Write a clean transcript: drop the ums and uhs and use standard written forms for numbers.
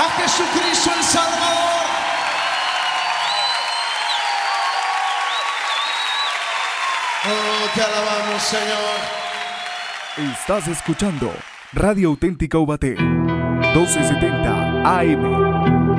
a Jesucristo el Salvador. Oh, te alabamos, Señor. Estás escuchando Radio Auténtica Ubaté, 1270 AM.